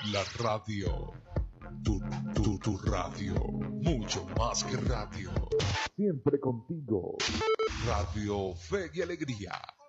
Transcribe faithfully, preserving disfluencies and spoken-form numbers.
La radio. Tu, tu, tu radio. Mucho más que radio. Siempre contigo. Radio Fe y Alegría.